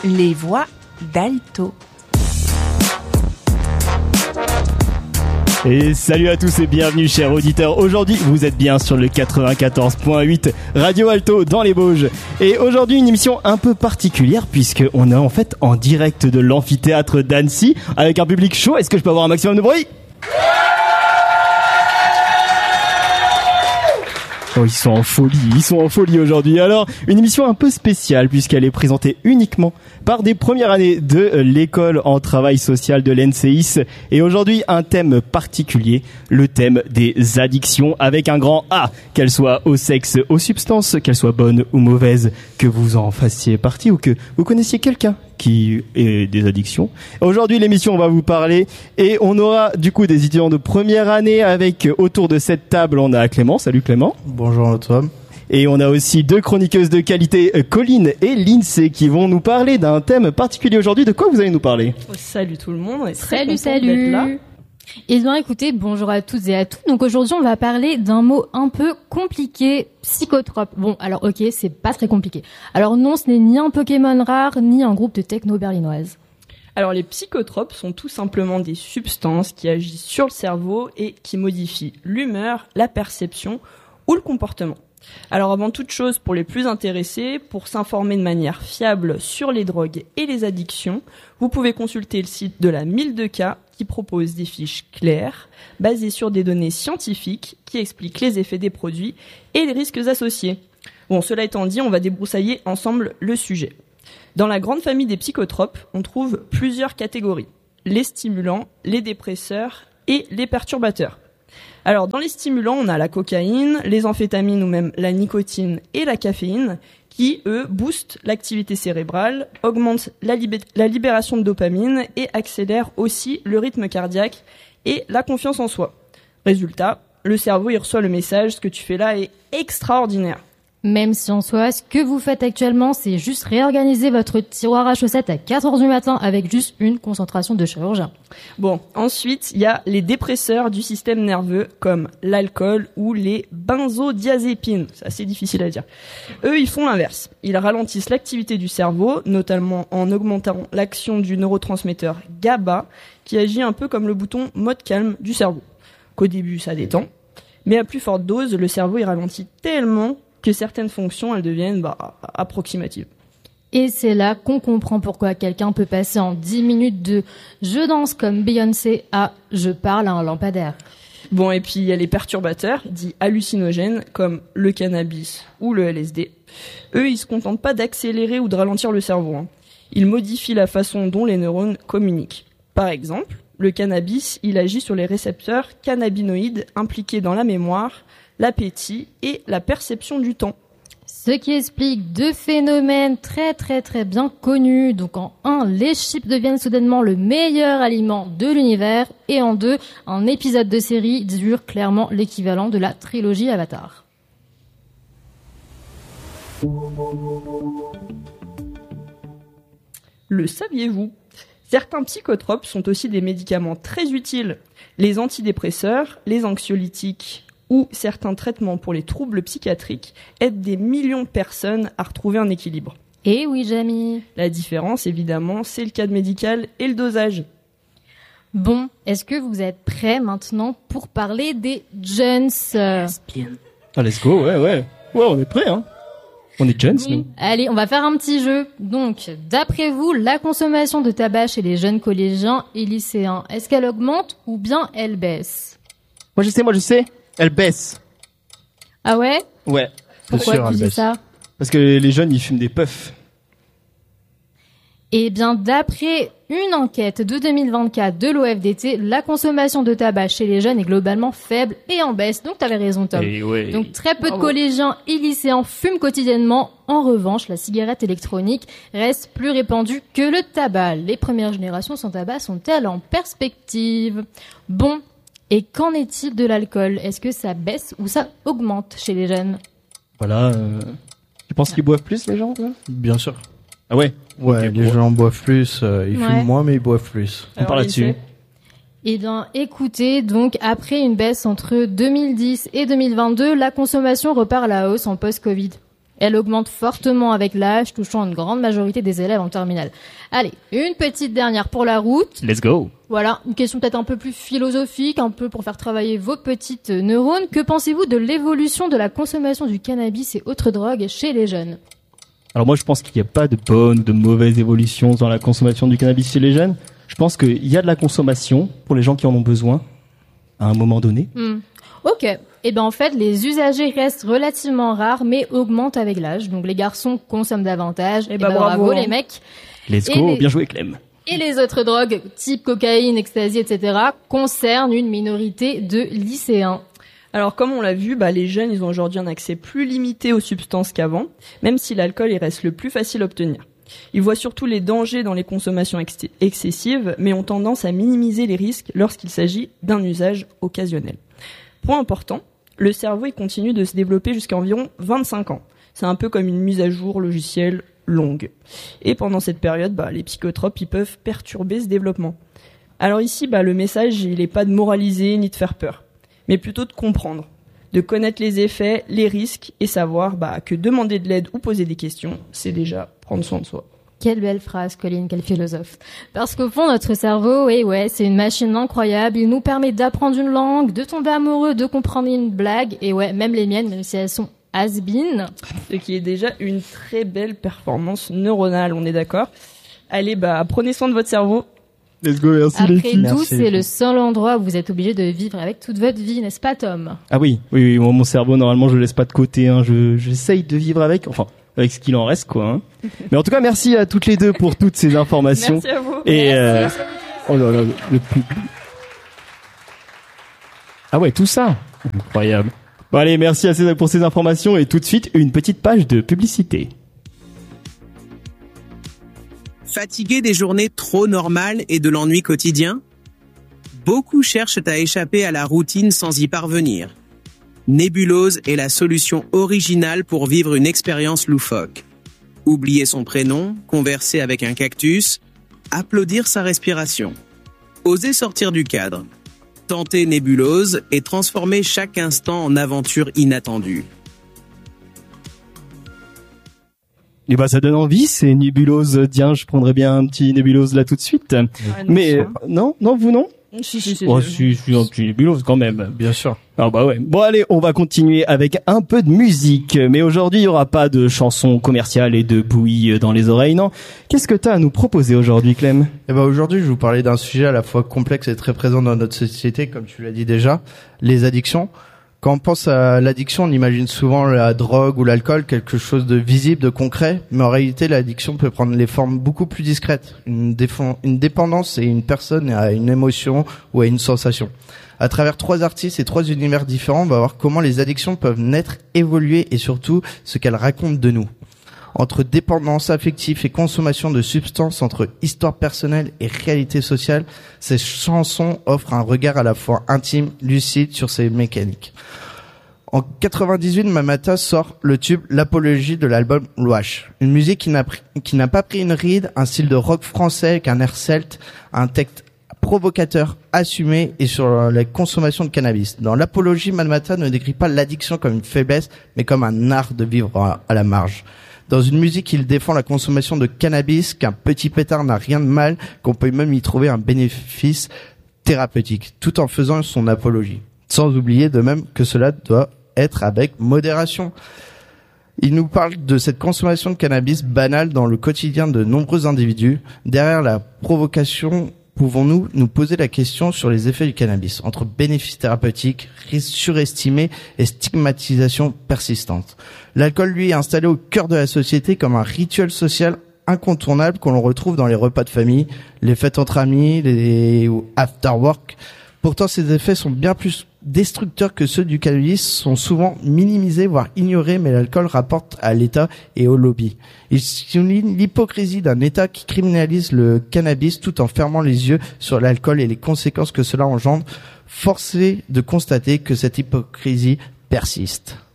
Les voix d'Alto. Et salut à tous et bienvenue chers auditeurs. Aujourd'hui vous êtes bien sur le 94.8 Radio Alto dans les Bauges. Et aujourd'hui une émission un peu particulière puisqu'on est en fait en direct de l'amphithéâtre d'Annecy avec un public chaud. Est-ce que je peux avoir un maximum de bruit ? Oh, ils sont en folie aujourd'hui. Alors, une émission un peu spéciale puisqu'elle est présentée uniquement par des premières années de l'école en travail social de l'NCIS. Et aujourd'hui, un thème particulier, le thème des addictions avec un grand A, qu'elles soient au sexe, aux substances, qu'elles soient bonnes ou mauvaises, que vous en fassiez partie ou que vous connaissiez quelqu'un qui ait des addictions. Aujourd'hui, l'émission, on va vous parler et on aura du coup des étudiants de première année avec autour de cette table, on a Clément. Salut Clément. Bonjour Antoine. Et on a aussi deux chroniqueuses de qualité, Colline et Lindsay, qui vont nous parler d'un thème particulier aujourd'hui. De quoi vous allez nous parler ? Salut tout le monde, on est très salut, content d'être là. Et bien écoutez, bonjour à toutes et à tous. Donc aujourd'hui, on va parler d'un mot un peu compliqué, psychotrope. Bon, alors ok, c'est pas très compliqué. Alors non, ce n'est ni un Pokémon rare, ni un groupe de techno berlinoise. Alors les psychotropes sont tout simplement des substances qui agissent sur le cerveau et qui modifient l'humeur, la perception ou le comportement. Alors avant toute chose, pour les plus intéressés, pour s'informer de manière fiable sur les drogues et les addictions, vous pouvez consulter le site de la 1002K qui propose des fiches claires, basées sur des données scientifiques qui expliquent les effets des produits et les risques associés. Bon, cela étant dit, on va débroussailler ensemble le sujet. Dans la grande famille des psychotropes, on trouve plusieurs catégories. Les stimulants, les dépresseurs et les perturbateurs. Alors, dans les stimulants, on a la cocaïne, les amphétamines ou même la nicotine et la caféine qui, eux, boostent l'activité cérébrale, augmentent la libération de dopamine et accélèrent aussi le rythme cardiaque et la confiance en soi. Résultat, le cerveau, il reçoit le message « ce que tu fais là est extraordinaire ». Même si en soi, ce que vous faites actuellement, c'est juste réorganiser votre tiroir à chaussettes à 4h du matin avec juste une concentration de chirurgien. Bon, ensuite, il y a les dépresseurs du système nerveux comme l'alcool ou les benzodiazépines. C'est assez difficile à dire. Eux, ils font l'inverse. Ils ralentissent l'activité du cerveau, notamment en augmentant l'action du neurotransmetteur GABA, qui agit un peu comme le bouton mode calme du cerveau. Qu'au début, ça détend, mais à plus forte dose, le cerveau, il ralentit tellement que certaines fonctions, elles deviennent approximatives. Et c'est là qu'on comprend pourquoi quelqu'un peut passer en 10 minutes de « je danse comme Beyoncé » à « je parle à un lampadaire ». Bon, et puis il y a les perturbateurs, dits hallucinogènes, comme le cannabis ou le LSD. Eux, ils se contentent pas d'accélérer ou de ralentir le cerveau. Ils modifient la façon dont les neurones communiquent. Par exemple, le cannabis, il agit sur les récepteurs cannabinoïdes impliqués dans la mémoire, l'appétit et la perception du temps. Ce qui explique deux phénomènes très bien connus. Donc en 1, les chips deviennent soudainement le meilleur aliment de l'univers. Et en 2, un épisode de série dure clairement l'équivalent de la trilogie Avatar. Le saviez-vous ? Certains psychotropes sont aussi des médicaments très utiles. Les antidépresseurs, les anxiolytiques ou certains traitements pour les troubles psychiatriques aident des millions de personnes à retrouver un équilibre. Eh oui, Jamie. La différence, évidemment, c'est le cadre médical et le dosage. Bon, est-ce que vous êtes prêts maintenant pour parler des jeunes ? Ah, let's go, ouais. Ouais, on est prêts, hein. On est jeunes, nous. Allez, on va faire un petit jeu. Donc, d'après vous, la consommation de tabac chez les jeunes collégiens et lycéens, est-ce qu'elle augmente ou bien elle baisse ? Moi, je sais. Elle baisse. Ah ouais ? Ouais. Pourquoi tu dis ça ? Parce que les jeunes, ils fument des puffs. Eh bien, d'après une enquête de 2024 de l'OFDT, la consommation de tabac chez les jeunes est globalement faible et en baisse. Donc, t'avais raison, Tom. Ouais. Donc, très peu de collégiens et lycéens fument quotidiennement. En revanche, la cigarette électronique reste plus répandue que le tabac. Les premières générations sans tabac sont-elles en perspective ? Bon. Et qu'en est-il de l'alcool ? Est-ce que ça baisse ou ça augmente chez les jeunes ? Voilà. Tu penses qu'ils boivent plus, les gens, là ? Bien sûr. Ah ouais ? Ouais, Okay, les gens boivent plus, ils fument moins, mais ils boivent plus. On parle là-dessus. Eh bien, écoutez, donc, après une baisse entre 2010 et 2022, la consommation repart à la hausse en post-Covid. Elle augmente fortement avec l'âge, touchant une grande majorité des élèves en terminale. Allez, une petite dernière pour la route. Let's go. Voilà, une question peut-être un peu plus philosophique, un peu pour faire travailler vos petites neurones. Que pensez-vous de l'évolution de la consommation du cannabis et autres drogues chez les jeunes ? Alors moi je pense qu'il n'y a pas de bonne ou de mauvaise évolution dans la consommation du cannabis chez les jeunes. Je pense qu'il y a de la consommation pour les gens qui en ont besoin à un moment donné. Ok. Eh ben en fait, les usagers restent relativement rares, mais augmentent avec l'âge. Donc les garçons consomment davantage. Et bravo les mecs. Let's go, bien joué Clem. Et les autres drogues, type cocaïne, ecstasy, etc., concernent une minorité de lycéens. Alors comme on l'a vu, les jeunes ils ont aujourd'hui un accès plus limité aux substances qu'avant, même si l'alcool il reste le plus facile à obtenir. Ils voient surtout les dangers dans les consommations excessives, mais ont tendance à minimiser les risques lorsqu'il s'agit d'un usage occasionnel. Point important, le cerveau il continue de se développer jusqu'à environ 25 ans. C'est un peu comme une mise à jour logicielle longue. Et pendant cette période, les psychotropes ils peuvent perturber ce développement. Alors ici, le message il est pas de moraliser ni de faire peur, mais plutôt de comprendre, de connaître les effets, les risques et savoir que demander de l'aide ou poser des questions, c'est déjà prendre soin de soi. Quelle belle phrase, Colline, quel philosophe. Parce qu'au fond, notre cerveau, c'est une machine incroyable. Il nous permet d'apprendre une langue, de tomber amoureux, de comprendre une blague. Et même les miennes, même si elles sont has-been. Ce qui est déjà une très belle performance neuronale, on est d'accord. Allez, prenez soin de votre cerveau. Let's go, merci les filles. Après tout, c'est le seul endroit où vous êtes obligé de vivre avec toute votre vie, n'est-ce pas, Tom ? Ah oui, mon cerveau, normalement, je le laisse pas de côté, j'essaye de vivre avec ce qu'il en reste, quoi, Mais en tout cas, merci à toutes les deux pour toutes ces informations. Merci à vous. Et, oh là là, le public. Ah ouais, tout ça. Incroyable. Bon, allez, merci pour ces informations et tout de suite, une petite page de publicité. Fatigué des journées trop normales et de l'ennui quotidien ? Beaucoup cherchent à échapper à la routine sans y parvenir. Nébulose est la solution originale pour vivre une expérience loufoque. Oublier son prénom, converser avec un cactus, applaudir sa respiration. Oser sortir du cadre. Tenter Nébulose et transformer chaque instant en aventure inattendue. Et ça donne envie, c'est Nébulose. Tiens, je prendrais bien un petit Nébulose là tout de suite. Mais non, vous non ? Si. Oh, si, un petit Nébulose quand même. Bien sûr. Ah ouais. Bon allez, on va continuer avec un peu de musique. Mais aujourd'hui, il y aura pas de chansons commerciales et de bouillie dans les oreilles, non ? Qu'est-ce que t'as à nous proposer aujourd'hui, Clem ? Aujourd'hui, je vais vous parler d'un sujet à la fois complexe et très présent dans notre société, comme tu l'as dit déjà, les addictions. Quand on pense à l'addiction, on imagine souvent la drogue ou l'alcool, quelque chose de visible, de concret. Mais en réalité, l'addiction peut prendre les formes beaucoup plus discrètes. Une dépendance et une personne à une émotion ou à une sensation. À travers 3 artistes et 3 univers différents, on va voir comment les addictions peuvent naître, évoluer et surtout ce qu'elles racontent de nous. Entre dépendance affective et consommation de substances, entre histoire personnelle et réalité sociale, ces chansons offrent un regard à la fois intime, lucide sur ces mécaniques. En 98, Mamata sort le tube L'Apologie de l'album Louache. Une musique qui n'a pas pris une ride, un style de rock français avec un air celte, un texte provocateur, assumé et sur la consommation de cannabis. Dans L'Apologie, Mamata ne décrit pas l'addiction comme une faiblesse, mais comme un art de vivre à la marge. Dans une musique, il défend la consommation de cannabis, qu'un petit pétard n'a rien de mal, qu'on peut même y trouver un bénéfice thérapeutique, tout en faisant son apologie. Sans oublier de même que cela doit être avec modération. Il nous parle de cette consommation de cannabis banale dans le quotidien de nombreux individus. Derrière la provocation, pouvons-nous nous poser la question sur les effets du cannabis, entre bénéfices thérapeutiques, risques surestimés et stigmatisation persistante. L'alcool, lui, est installé au cœur de la société comme un rituel social incontournable qu'on retrouve dans les repas de famille, les fêtes entre amis, les after work. Pourtant, ces effets sont bien plus destructeurs que ceux du cannabis, sont souvent minimisés, voire ignorés, mais l'alcool rapporte à l'État et au lobby. Il souligne l'hypocrisie d'un État qui criminalise le cannabis tout en fermant les yeux sur l'alcool et les conséquences que cela engendre. Force est de constater que cette hypocrisie persiste.